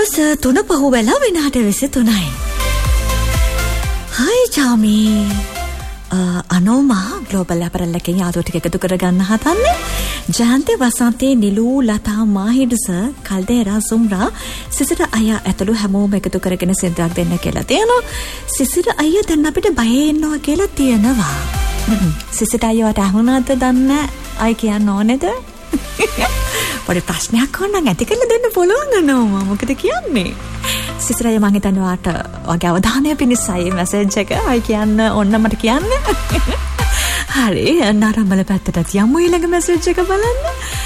දවස් 3 පහු වෙලා විනාඩි 23යි. Hi Chami. අනෝමා ග්ලෝබල් අපරල් එකේ යාළුවෝ ටික එකතු කරගන්න හදන්නේ. ජයන්ති වසන්තේ නිලු ලතා මාහිඩුස කල්දේරා සුම්රා සිසිර අයියා ඇතුළු හැමෝම එකතු කරගෙන සින්දුවක් දෙන්න කියලා තියෙනවා. සිසිර අයියා දැන් අපිට බය එනවා කියලා තියෙනවා. සිසිර අයියාට අහුණාද දන්නේ අය කියන්න ඕනේද? පොඩි ප්‍රශ්නයක් වුණා නම් ඇති කියලා දෙන්න පුළුවන් නෝමා. මොකද කියන්නේ? සිසිර අයියා මං හිතන්නේ ඔයාට ඔයාගේ අවධානය පිණිසයි මැසේජ් එක අය කියන්න ඕන්න මට කියන්න. හරි නරඹල පැත්තට යමු ඊළඟ මැසේජ් එක බලන්න.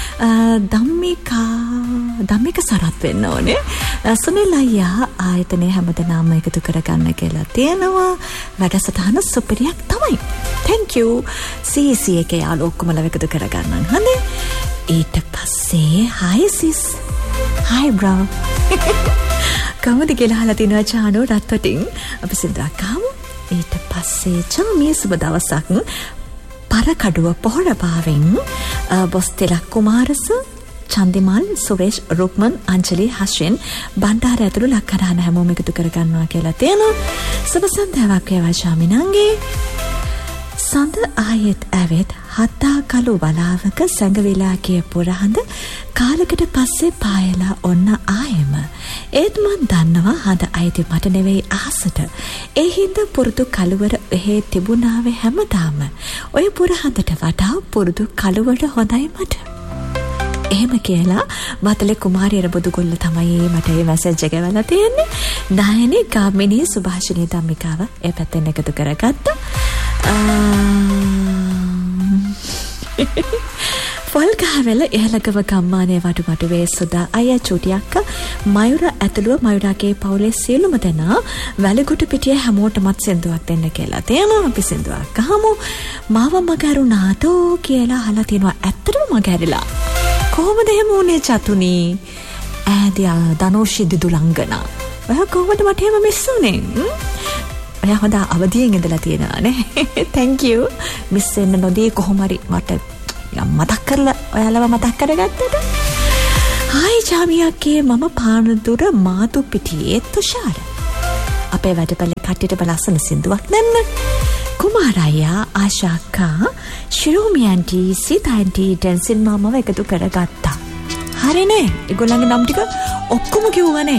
ධම්මික සරත් වෙන්න ඕනේ. සුනිල් අයියා ආයතනයේ හැමදෙනාම එකතු කරගන්න කියලා තියෙනවා. වැඩසටහන සුපිරියක් තමයි. Thank you. CC එකේ යාළුවෝ ඔක්කොම එකතු කරගන්න. හරි. ඊට පස්සේ hi sis. hi bro. කවුද කියලා අහලා තිනවා චානෝ රත්වටින් අපි සින්දුවක් අහමු. ඊට පස්සේ චාමී සුබ දවසක් පරකඩුව පොහොරපාවෙන් බොස් තිලක් කුමාරස චන්දිමල් සුරේෂ් රුක්මන් අංජලි හෂෙන් බණ්ඩාර ඇතුළු ලක්කරාන හැමෝම එකතු කරගන්නවා කියලා තියෙනවා. සුබ සන්ධ්‍යාවක් වේවා චාමිනන්ගේ. සඳ ආයෙත් ඇවෙත් හත්තා කළු බලාවක සැඟවිලා කියපු රහඳ කාලකට පස්සේ පායලා ඔන්න ආයෙම. ඒත් මන් දන්නවා හඳ අයිති මට නෙවෙයි අහසට. ඒ හින්දා පුරුදු කළුවර එහෙ තිබුණාවේ හැමදාම. ඔය පුරහඳට වඩා පුරුදු කළුවර හොඳයි මට. එහෙම කියලා මතලේ කුමාරී රබුදුගොල්ල තමයි මට මේ මැසේජ් එක වලා තියෙන්නේ. නායනී ගාමිණී සුභාෂිනී ධම්මිකාව ඒ පැත්තෙන් එකතු කරගත්තා. ෆල්කහවල එහලගව ගම්මානයේ වඩුමඩු වේසුදා අයියා චුටියක්ක මයුර ඇතුළුව මයුරාගේ පවුලේ සියලුම දෙනා වැලිගොඩ පිටියේ හැමෝටමත් සින්දුවක් දෙන්න කියලා තියෙනවා. අපි සින්දුවක් අහමු. මාව මගහැරුණාතෝ කියලා අහලා තිනවා. ඇත්තටම මගහැරිලා කොහොමද එහෙම වුනේ චතුනි? ඈදියා ධනෝෂි දිදුලංගනා. ඔය කොහොමද මට එහෙම මිස් වුනේ? ඔයා හොඳ අවදියෙන් ඉඳලා තියෙනවා නේ. Thank you. මිස් වෙන්න නොදී කොහොම හරි මට මතක් කරලා ඔයාලව මතක් කරගත්තද? හායි චාමියාගේ මම පානදුර මාතු පිටියේ තුෂාර. අපේ වැඩපළේ කට්ටියට බලස්සන සින්දුවක් දෙන්න. කුමාරයා ආශාකා ශිරෝමි ආන්ටි සීතා ආන්ටි ඩැන්සින් මාමව එකතු කරගත්තා. හරිනේ. ඒගොල්ලන්ගේ නම් ටික ඔක්කොම කිව්වනේ.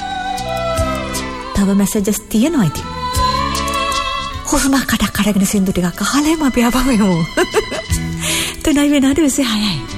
තව මැසේජස් තියෙනවා ඉතින්. හොස්ම කඩක් කඩගෙන සින්දු ටිකක් අහලාම අපි ආපහු යමු. 3 විනාඩි 26යි.